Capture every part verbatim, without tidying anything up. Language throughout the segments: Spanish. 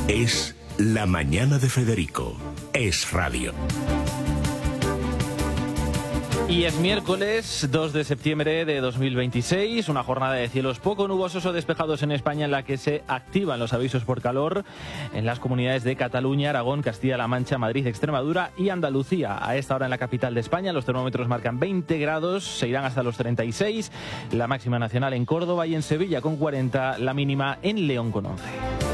Es La Mañana de Federico. Es radio. Y es miércoles dos de septiembre de dos mil veintiséis, una jornada de cielos poco nubosos o despejados en España en la que se activan los avisos por calor en las comunidades de Cataluña, Aragón, Castilla-La Mancha, Madrid, Extremadura y Andalucía. A esta hora en la capital de España los termómetros marcan veinte grados, se irán hasta los treinta y seis, la máxima nacional en Córdoba y en Sevilla con cuarenta, la mínima en León con once.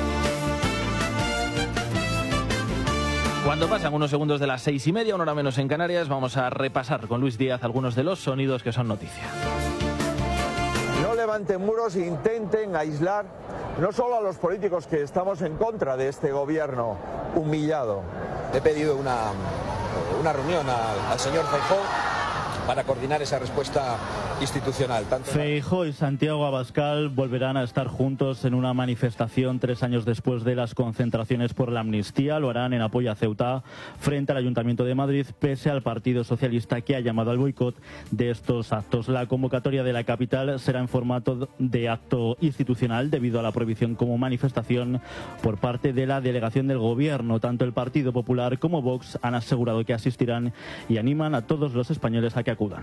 Cuando pasan unos segundos de las seis y media, una hora menos en Canarias, vamos a repasar con Luis Díaz algunos de los sonidos que son noticia. No levanten muros e intenten aislar no solo a los políticos que estamos en contra de este gobierno humillado. He pedido una, una reunión al, al señor Feijóo para coordinar esa respuesta institucional. Tanto Feijóo y Santiago Abascal volverán a estar juntos en una manifestación tres años después de las concentraciones por la amnistía. Lo harán en apoyo a Ceuta frente al Ayuntamiento de Madrid, pese al Partido Socialista que ha llamado al boicot de estos actos. La convocatoria de la capital será en formato de acto institucional debido a la prohibición como manifestación por parte de la delegación del Gobierno. Tanto el Partido Popular como Vox han asegurado que asistirán y animan a todos los españoles a que acudan.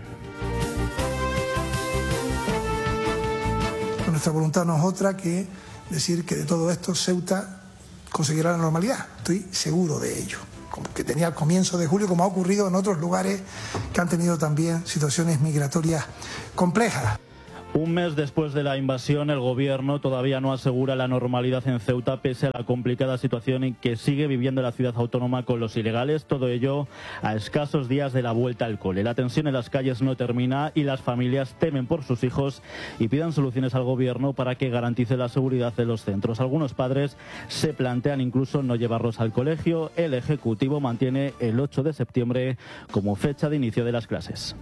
Nuestra voluntad no es otra que decir que de todo esto Ceuta conseguirá la normalidad. Estoy seguro de ello. Como que tenía al comienzo de julio, como ha ocurrido en otros lugares que han tenido también situaciones migratorias complejas. Un mes después de la invasión, el gobierno todavía no asegura la normalidad en Ceuta, pese a la complicada situación en que sigue viviendo la ciudad autónoma con los ilegales. Todo ello a escasos días de la vuelta al cole. La tensión en las calles no termina y las familias temen por sus hijos y piden soluciones al gobierno para que garantice la seguridad de los centros. Algunos padres se plantean incluso no llevarlos al colegio. El Ejecutivo mantiene el ocho de septiembre como fecha de inicio de las clases.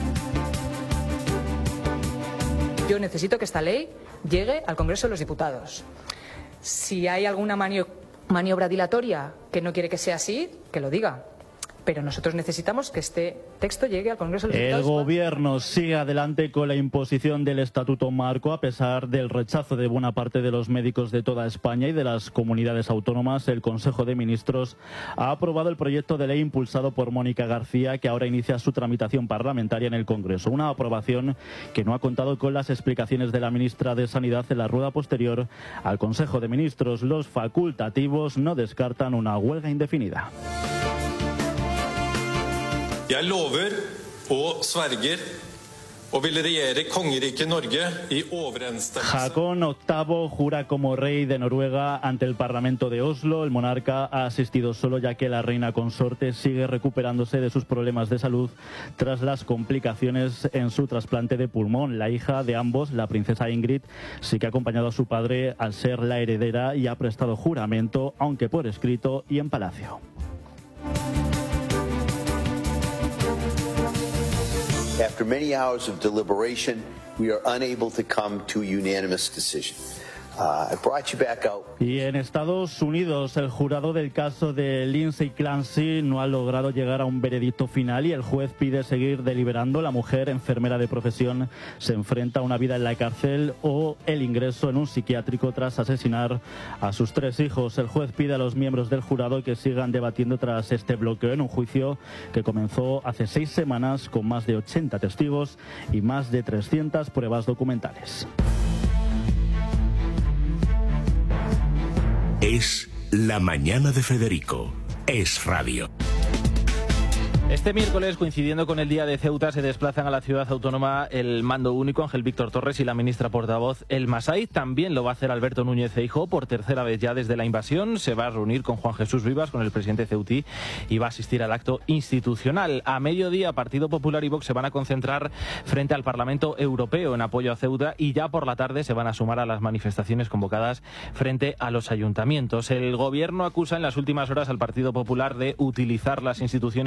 Yo necesito que esta ley llegue al Congreso de los Diputados. Si hay alguna manio- maniobra dilatoria que no quiere que sea así, que lo diga. Pero nosotros necesitamos que este texto llegue al Congreso de los Diputados. El gobierno sigue adelante con la imposición del Estatuto Marco, a pesar del rechazo de buena parte de los médicos de toda España y de las comunidades autónomas. El Consejo de Ministros ha aprobado el proyecto de ley impulsado por Mónica García, que ahora inicia su tramitación parlamentaria en el Congreso. Una aprobación que no ha contado con las explicaciones de la ministra de Sanidad en la rueda posterior al Consejo de Ministros. Los facultativos no descartan una huelga indefinida. Jeg lover og sverger og vil regjere kongeriket Norge i overensstemmelse. Haakon octavo jura como rey de Noruega ante el Parlamento de Oslo. El monarca ha asistido solo ya que la reina consorte sigue recuperándose de sus problemas de salud tras las complicaciones en su trasplante de pulmón. La hija de ambos, la princesa Ingrid, sí que ha acompañado a su padre al ser la heredera y ha prestado juramento, aunque por escrito y en palacio. After many hours of deliberation, we are unable to come to a unanimous decision. Uh, I brought you back out. Y en Estados Unidos, el jurado del caso de Lindsay Clancy no ha logrado llegar a un veredicto final y el juez pide seguir deliberando. La mujer, enfermera de profesión, se enfrenta a una vida en la cárcel o el ingreso en un psiquiátrico tras asesinar a sus tres hijos. El juez pide a los miembros del jurado que sigan debatiendo tras este bloqueo en un juicio que comenzó hace seis semanas con más de ochenta testigos y más de trescientas pruebas documentales. Es La Mañana de Federico. Es radio. Este miércoles, coincidiendo con el Día de Ceuta, se desplazan a la ciudad autónoma el mando único Ángel Víctor Torres y la ministra portavoz Elma Saiz. También lo va a hacer Alberto Núñez Feijóo por tercera vez ya desde la invasión. Se va a reunir con Juan Jesús Rivas, con el presidente ceutí, y va a asistir al acto institucional. A mediodía, Partido Popular y Vox se van a concentrar frente al Parlamento Europeo en apoyo a Ceuta y ya por la tarde se van a sumar a las manifestaciones convocadas frente a los ayuntamientos. El gobierno acusa en las últimas horas al Partido Popular de utilizar las instituciones con fines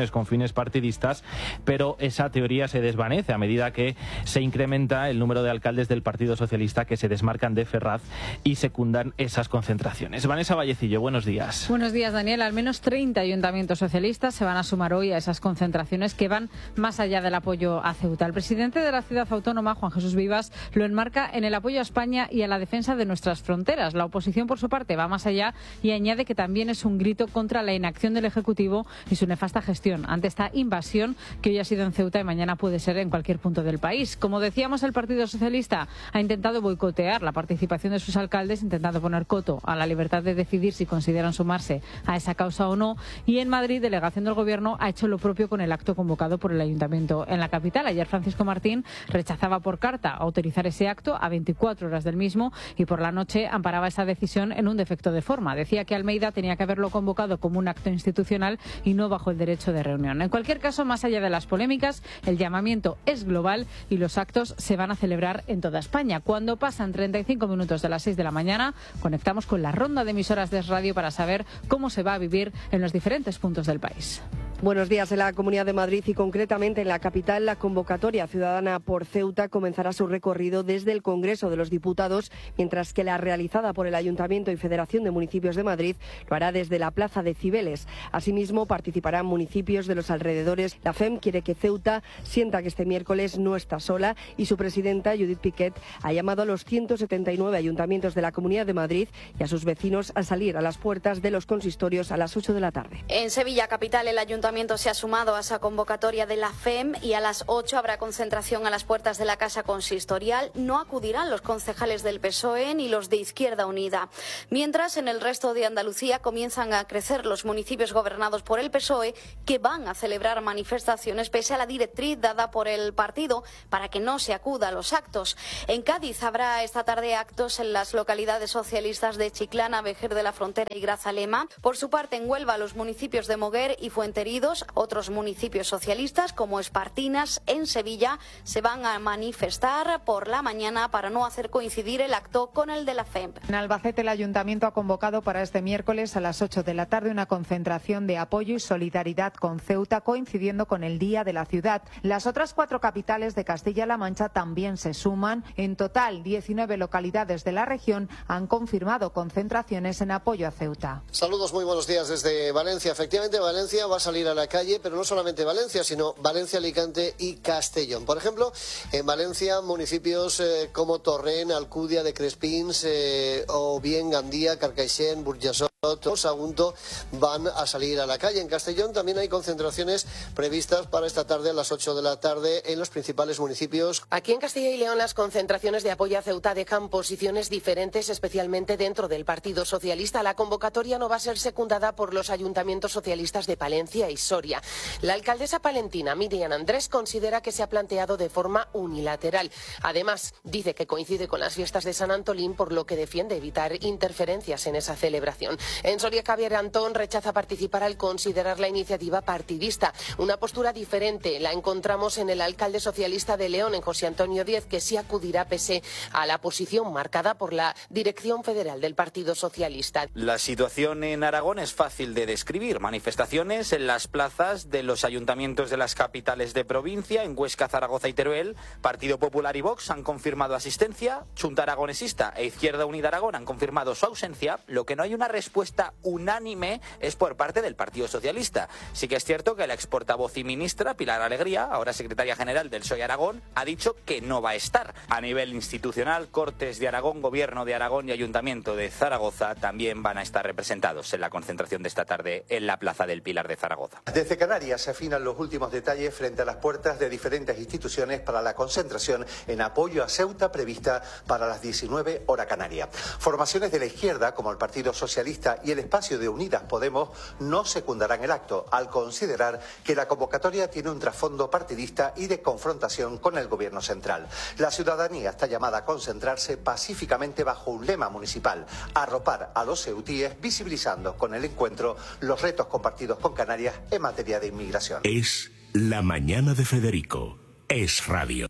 concentraciones partidistas, pero esa teoría se desvanece a medida que se incrementa el número de alcaldes del Partido Socialista que se desmarcan de Ferraz y secundan esas concentraciones. Vanessa Vallecillo, buenos días. Buenos días, Daniel. Al menos treinta ayuntamientos socialistas se van a sumar hoy a esas concentraciones que van más allá del apoyo a Ceuta. El presidente de la ciudad autónoma, Juan Jesús Vivas, lo enmarca en el apoyo a España y a la defensa de nuestras fronteras. La oposición, por su parte, va más allá y añade que también es un grito contra la inacción del Ejecutivo y su nefasta gestión ante esta invasión que hoy ha sido en Ceuta y mañana puede ser en cualquier punto del país. Como decíamos, el Partido Socialista ha intentado boicotear la participación de sus alcaldes, intentando poner coto a la libertad de decidir si consideran sumarse a esa causa o no. Y en Madrid, delegación del Gobierno ha hecho lo propio con el acto convocado por el Ayuntamiento en la capital. Ayer Francisco Martín rechazaba por carta autorizar ese acto a veinticuatro horas del mismo y por la noche amparaba esa decisión en un defecto de forma. Decía que Almeida tenía que haberlo convocado como un acto institucional y no bajo el derecho de reunión. En cualquier caso, más allá de las polémicas, el llamamiento es global y los actos se van a celebrar en toda España. Cuando pasan treinta y cinco minutos de las seis de la mañana, conectamos con la ronda de emisoras de Radio para saber cómo se va a vivir en los diferentes puntos del país. Buenos días. En la Comunidad de Madrid y concretamente en la capital, la convocatoria ciudadana por Ceuta comenzará su recorrido desde el Congreso de los Diputados, mientras que la realizada por el Ayuntamiento y Federación de Municipios de Madrid lo hará desde la Plaza de Cibeles. Asimismo, participarán municipios de los alrededores. La F E M quiere que Ceuta sienta que este miércoles no está sola y su presidenta, Judith Piquet, ha llamado a los ciento setenta y nueve ayuntamientos de la Comunidad de Madrid y a sus vecinos a salir a las puertas de los consistorios a las ocho de la tarde. En Sevilla capital, el Ayuntamiento se ha sumado a esa convocatoria de la F E M y a las ocho habrá concentración a las puertas de la Casa Consistorial. No acudirán los concejales del P S O E ni los de Izquierda Unida. Mientras, en el resto de Andalucía comienzan a crecer los municipios gobernados por el P S O E que van a celebrar manifestaciones pese a la directriz dada por el partido para que no se acuda a los actos. En Cádiz habrá esta tarde actos en las localidades socialistas de Chiclana, Vejer de la Frontera y Grazalema. Por su parte, en Huelva, los municipios de Moguer y Fuenterido, otros municipios socialistas como Espartinas en Sevilla se van a manifestar por la mañana para no hacer coincidir el acto con el de la F E M. En Albacete, el Ayuntamiento ha convocado para este miércoles a las ocho de la tarde una concentración de apoyo y solidaridad con Ceuta, coincidiendo con el Día de la Ciudad. Las otras cuatro capitales de Castilla-La Mancha también se suman. En total, diecinueve localidades de la región han confirmado concentraciones en apoyo a Ceuta. Saludos, muy buenos días desde Valencia. Efectivamente, Valencia va a salir a la calle, pero no solamente Valencia, sino Valencia, Alicante y Castellón. Por ejemplo, en Valencia, municipios eh, como Torrent, Alcudia de Crespins eh, o bien Gandía, Carcaixent, Burjassot o Sagunto van a salir a la calle. En Castellón también hay concentraciones previstas para esta tarde a las ocho de la tarde en los principales municipios. Aquí en Castilla y León las concentraciones de apoyo a Ceuta dejan posiciones diferentes, especialmente dentro del Partido Socialista. La convocatoria no va a ser secundada por los ayuntamientos socialistas de Palencia y Soria. La alcaldesa palentina, Miriam Andrés, considera que se ha planteado de forma unilateral. Además, dice que coincide con las fiestas de San Antolín, por lo que defiende evitar interferencias en esa celebración. En Soria, Javier Antón rechaza participar al considerar la iniciativa partidista. Una postura diferente la encontramos en el alcalde socialista de León, en José Antonio Díez, que sí acudirá pese a la posición marcada por la Dirección Federal del Partido Socialista. La situación en Aragón es fácil de describir. Manifestaciones en las plazas de los ayuntamientos de las capitales de provincia, en Huesca, Zaragoza y Teruel. Partido Popular y Vox han confirmado asistencia. Junta Aragonesista e Izquierda Unida Aragón han confirmado su ausencia. Lo que no hay una respuesta unánime es por parte del Partido Socialista. Sí que es cierto que la ex portavoz y ministra Pilar Alegría, ahora secretaria general del P S O E Aragón, ha dicho que no va a estar. A nivel institucional, Cortes de Aragón, Gobierno de Aragón y Ayuntamiento de Zaragoza también van a estar representados en la concentración de esta tarde en la Plaza del Pilar de Zaragoza. Desde Canarias se afinan los últimos detalles frente a las puertas de diferentes instituciones para la concentración en apoyo a Ceuta prevista para las diecinueve hora canaria. Formaciones de la izquierda, como el Partido Socialista y el espacio de Unidas Podemos, no secundarán el acto, al considerar que la convocatoria tiene un trasfondo partidista y de confrontación con el gobierno central. La ciudadanía está llamada a concentrarse pacíficamente bajo un lema municipal: arropar a los ceutíes, visibilizando con el encuentro los retos compartidos con Canarias en materia de inmigración. Es La Mañana de Federico. Es Radio.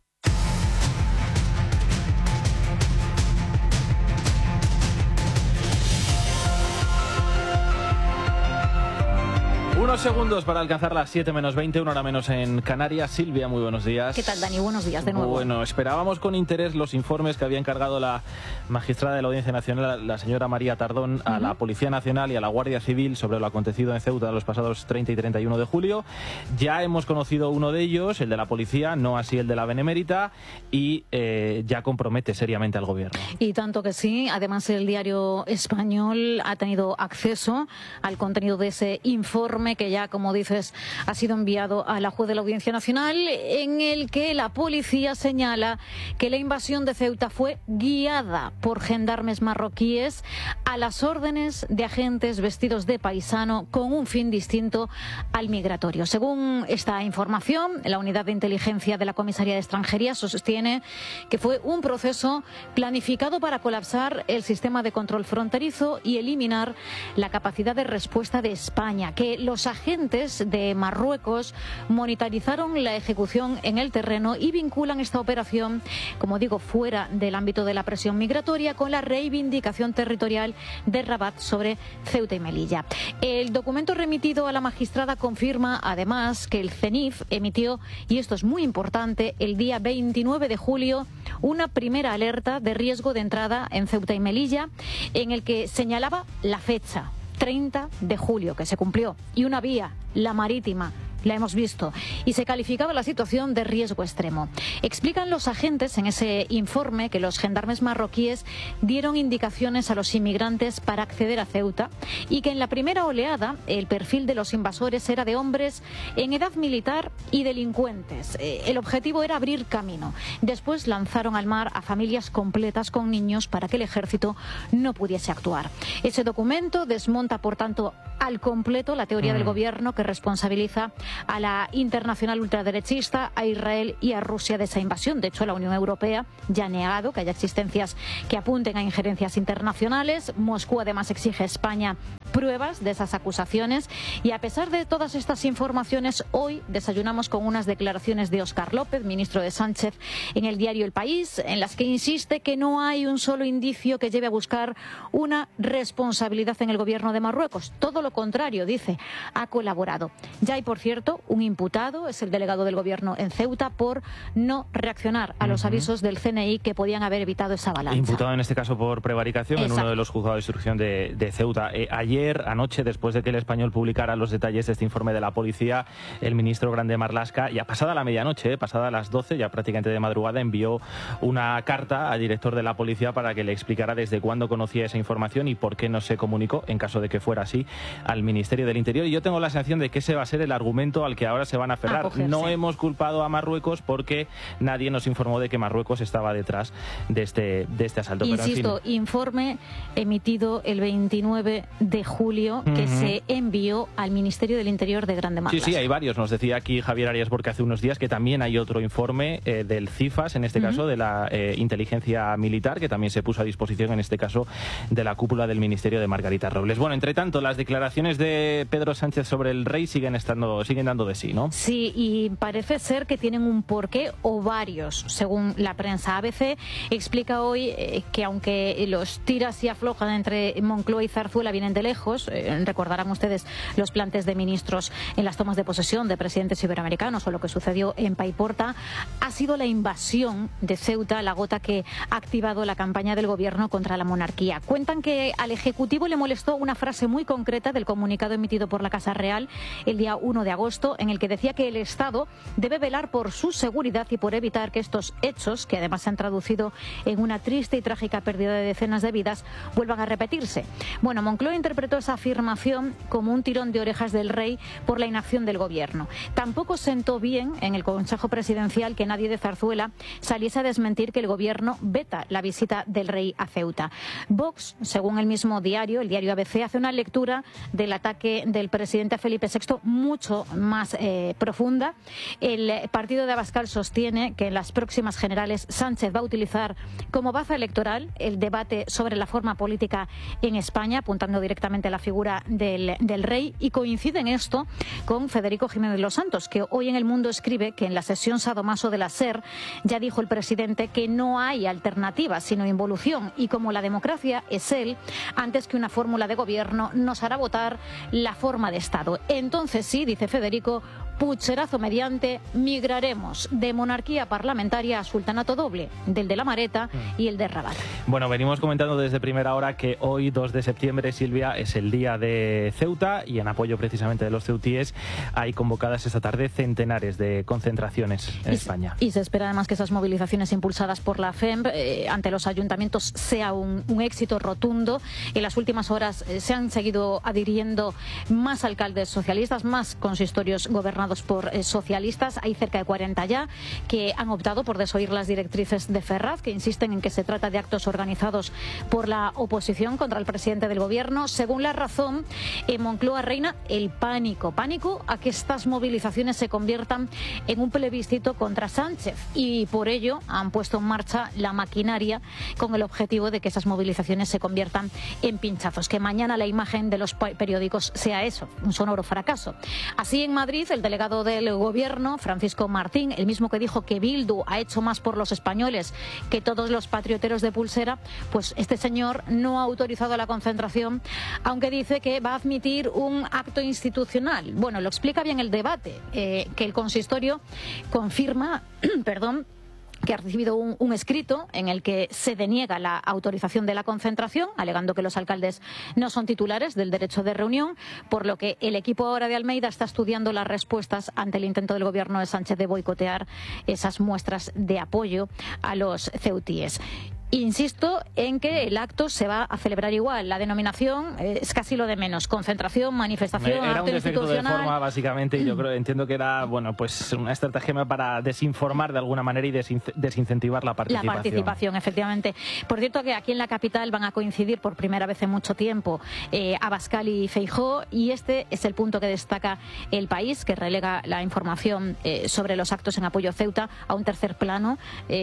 uno Dos segundos para alcanzar las siete menos veinte, una hora menos en Canarias. Silvia, muy buenos días. ¿Qué tal, Dani? Buenos días de nuevo. Bueno, esperábamos con interés los informes que había encargado la magistrada de la Audiencia Nacional, la señora María Tardón, a uh-huh. la Policía Nacional y a la Guardia Civil sobre lo acontecido en Ceuta los pasados treinta y treinta y uno de julio. Ya hemos conocido uno de ellos, el de la policía, no así el de la Benemérita, y eh, ya compromete seriamente al gobierno. Y tanto que sí. Además, el diario español ha tenido acceso al contenido de ese informe que ya, como dices, ha sido enviado a la juez de la Audiencia Nacional, en el que la policía señala que la invasión de Ceuta fue guiada por gendarmes marroquíes a las órdenes de agentes vestidos de paisano con un fin distinto al migratorio. Según esta información, la unidad de inteligencia de la Comisaría de Extranjería sostiene que fue un proceso planificado para colapsar el sistema de control fronterizo y eliminar la capacidad de respuesta de España, que los agentes de Marruecos monitorizaron la ejecución en el terreno y vinculan esta operación, como digo, fuera del ámbito de la presión migratoria, con la reivindicación territorial de Rabat sobre Ceuta y Melilla. El documento remitido a la magistrada confirma además que el CENIF emitió, y esto es muy importante, el día veintinueve de julio, una primera alerta de riesgo de entrada en Ceuta y Melilla, en el que señalaba la fecha, treinta de julio, que se cumplió, y una vía, la marítima, la hemos visto, y se calificaba la situación de riesgo extremo. Explican los agentes en ese informe que los gendarmes marroquíes dieron indicaciones a los inmigrantes para acceder a Ceuta y que en la primera oleada el perfil de los invasores era de hombres en edad militar y delincuentes. El objetivo era abrir camino. Después lanzaron al mar a familias completas con niños para que el ejército no pudiese actuar. Ese documento desmonta, por tanto, al completo la teoría mm. del gobierno que responsabiliza a la internacional ultraderechista, a Israel y a Rusia de esa invasión. De hecho, la Unión Europea ya ha negado que haya existencias que apunten a injerencias internacionales. Moscú además exige a España pruebas de esas acusaciones, y a pesar de todas estas informaciones, hoy desayunamos con unas declaraciones de Óscar López, ministro de Sánchez, en el diario El País, en las que insiste que no hay un solo indicio que lleve a buscar una responsabilidad en el gobierno de Marruecos. Todo lo contrario, dice, ha colaborado. Ya hay, por cierto, un imputado, es el delegado del gobierno en Ceuta, por no reaccionar a los uh-huh. avisos del C N I que podían haber evitado esa avalancha. Imputado en este caso por prevaricación. Exacto. En uno de los juzgados de instrucción de, de Ceuta. Eh, ayer anoche, después de que el Español publicara los detalles de este informe de la policía, el ministro Grande Marlaska, ya pasada la medianoche, eh, pasada las doce, ya prácticamente de madrugada, envió una carta al director de la policía para que le explicara desde cuándo conocía esa información y por qué no se comunicó, en caso de que fuera así, al Ministerio del Interior. Y yo tengo la sensación de que ese va a ser el argumento al que ahora se van a aferrar. A no hemos culpado a Marruecos porque nadie nos informó de que Marruecos estaba detrás de este, de este asalto. Insisto, Pero, en fin, informe emitido el veintinueve de julio que uh-huh. se envió al Ministerio del Interior de Grande Marlaska. Sí, sí, hay varios. Nos decía aquí Javier Arias Borque hace unos días que también hay otro informe eh, del CIFAS, en este uh-huh. caso de la eh, inteligencia militar, que también se puso a disposición, en este caso, de la cúpula del Ministerio de Margarita Robles. Bueno, entre tanto, las declaraciones de Pedro Sánchez sobre el rey siguen estando, siguen dando de sí, ¿no? Sí, y parece ser que tienen un porqué o varios, según la prensa. A B C explica hoy eh, que aunque los tiras y aflojan entre Moncloa y Zarzuela vienen de lejos, eh, recordarán ustedes los plantes de ministros en las tomas de posesión de presidentes iberoamericanos o lo que sucedió en Paiporta, ha sido la invasión de Ceuta la gota que ha activado la campaña del gobierno contra la monarquía. Cuentan que al Ejecutivo le molestó una frase muy concreta del comunicado emitido por la Casa Real el día uno de agosto, en el que decía que el Estado debe velar por su seguridad y por evitar que estos hechos, que además se han traducido en una triste y trágica pérdida de decenas de vidas, vuelvan a repetirse. Bueno, Moncloa interpretó esa afirmación como un tirón de orejas del rey por la inacción del gobierno. Tampoco sentó bien en el Consejo Presidencial que nadie de Zarzuela saliese a desmentir que el gobierno veta la visita del rey a Ceuta. Vox, según el mismo diario, el diario A B C, hace una lectura del ataque del presidente a Felipe sexto mucho más eh, profunda. El partido de Abascal sostiene que en las próximas generales Sánchez va a utilizar como baza electoral el debate sobre la forma política en España, apuntando directamente precisamente la figura del, del rey, y coincide en esto con Federico Jiménez Los Santos, que hoy en El Mundo escribe que en la sesión sadomaso de la SER ya dijo el presidente que no hay alternativa sino involución, y como la democracia es él, antes que una fórmula de gobierno nos hará votar la forma de Estado. Entonces sí, dice Federico, pucherazo mediante, migraremos de monarquía parlamentaria a sultanato doble, del de la Mareta y el de Rabat. Bueno, venimos comentando desde primera hora que hoy, dos de septiembre, Silvia, es el día de Ceuta, y en apoyo precisamente de los ceutíes hay convocadas esta tarde centenares de concentraciones en y, España. Y se espera además que esas movilizaciones impulsadas por la F E M eh, ante los ayuntamientos sea un, un éxito rotundo. En las últimas horas eh, se han seguido adhiriendo más alcaldes socialistas, más consistorios gobernados por eh, socialistas. Hay cerca de cuarenta ya que han optado por desoír las directrices de Ferraz, que insisten en que se trata de actos organizados por la oposición contra el presidente del gobierno. Según La Razón, en Moncloa reina el pánico, pánico a que estas movilizaciones se conviertan en un plebiscito contra Sánchez, y por ello han puesto en marcha la maquinaria con el objetivo de que esas movilizaciones se conviertan en pinchazos, que mañana la imagen de los periódicos sea eso, un sonoro fracaso. Así, en Madrid, el delegado del gobierno, Francisco Martín, el mismo que dijo que Bildu ha hecho más por los españoles que todos los patrioteros de pulsera, pues este señor no ha autorizado la concentración, aunque dice que va a admitir un acto institucional. Bueno, lo explica bien el debate, eh, que el consistorio confirma, perdón, que ha recibido un, un escrito en el que se deniega la autorización de la concentración, alegando que los alcaldes no son titulares del derecho de reunión, por lo que el equipo ahora de Almeida está estudiando las respuestas ante el intento del gobierno de Sánchez de boicotear esas muestras de apoyo a los ceutíes. Insisto en que el acto se va a celebrar igual. La denominación es casi lo de menos. Concentración, manifestación, era acto un defecto institucional. de forma, básicamente, y yo creo, entiendo que era, bueno, pues una estrategia para desinformar de alguna manera y desin desincentivar la participación. La participación, efectivamente. Por cierto, que aquí en la capital van a coincidir por primera vez en mucho tiempo eh, Abascal y Feijóo, y este es el punto que destaca El País, que relega la información eh, sobre los actos en apoyo a Ceuta a un tercer plano.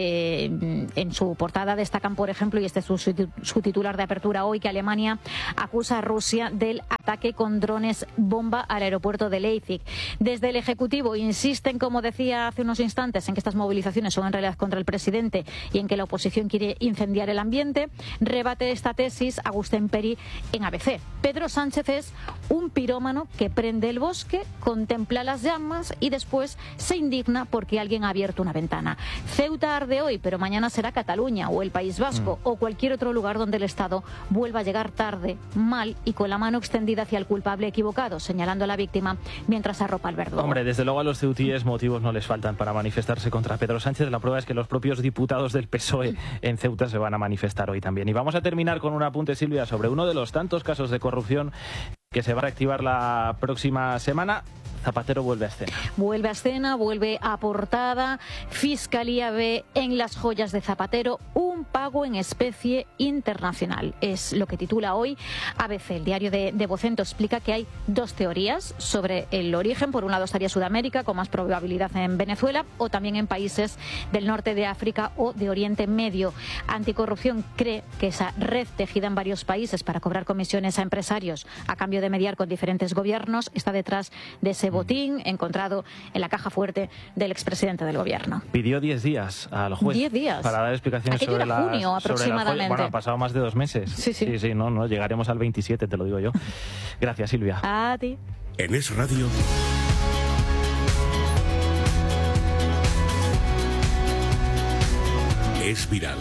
Eh, en su portada destacan, por ejemplo, y este es su, su titular de apertura hoy, que Alemania acusa a Rusia del ataque con drones bomba al aeropuerto de Leipzig. Desde el Ejecutivo insisten, como decía hace unos instantes, en que estas movilizaciones son en realidad contra el presidente y en que la oposición quiere incendiar el ambiente. Rebate esta tesis Agustín Peri en A B C. Pedro Sánchez es un pirómano que prende el bosque, contempla las llamas y después se indigna porque alguien ha abierto una ventana. Ceuta arde hoy, pero mañana será Cataluña o el País Vasco mm. o cualquier otro lugar donde el Estado vuelva a llegar tarde, mal y con la mano extendida hacia el culpable equivocado, señalando a la víctima mientras arropa al verdugo. Hombre, desde luego a los ceutíes motivos no les faltan para manifestarse contra Pedro Sánchez. La prueba es que los propios diputados del P S O E en Ceuta se van a manifestar hoy también. Y vamos a terminar con un apunte, Silvia, sobre uno de los tantos casos de corrupción que se va a reactivar la próxima semana. Zapatero vuelve a escena. Vuelve a escena, vuelve a portada. Fiscalía ve en las joyas de Zapatero un pago en especie internacional. Es lo que titula hoy A B C. El diario de, de Vocento explica que hay dos teorías sobre el origen. Por un lado estaría Sudamérica, con más probabilidad en Venezuela, o también en países del norte de África o de Oriente Medio. Anticorrupción cree que esa red tejida en varios países para cobrar comisiones a empresarios a cambio de mediar con diferentes gobiernos está detrás de ese botín encontrado en la caja fuerte del expresidente del gobierno. Pidió diez días al juez. diez días. Para dar explicaciones Aquello sobre era la junio aproximadamente. La bueno, han pasado más de dos meses. Sí, sí. Sí, sí, no, no, llegaremos al veintisiete, te lo digo yo. Gracias, Silvia. A ti. En Es Radio. Es viral.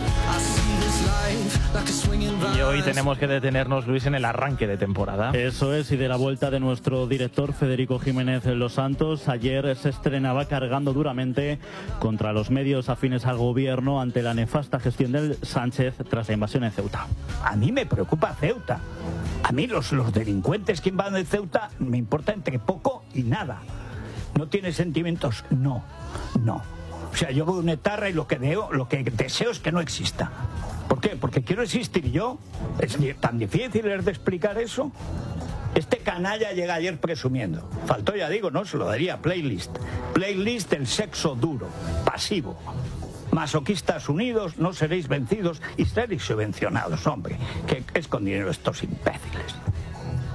Y hoy tenemos que detenernos, Luis, en el arranque de temporada. Eso es, y de la vuelta de nuestro director Federico Jiménez Los Santos. Ayer se estrenaba cargando duramente contra los medios afines al gobierno ante la nefasta gestión del Sánchez tras la invasión en Ceuta. A mí me preocupa Ceuta. A mí los, los delincuentes que invaden Ceuta me importa entre poco y nada. ¿No tiene sentimientos? No, no. O sea, yo veo una etarra y lo que, veo, lo que deseo es que no exista. ¿Por qué? Porque quiero existir yo. ¿Es tan difícil de explicar eso? Este canalla llega ayer presumiendo. Faltó, ya digo, no se lo daría playlist. Playlist del sexo duro, pasivo. Masoquistas unidos, no seréis vencidos y seréis subvencionados, hombre. ¿Qué es con dinero estos imbéciles?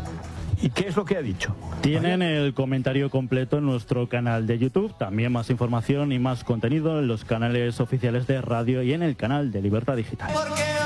¿Y qué es lo que ha dicho? Tienen el comentario completo en nuestro canal de YouTube, también más información y más contenido en los canales oficiales de radio y en el canal de Libertad Digital. Porque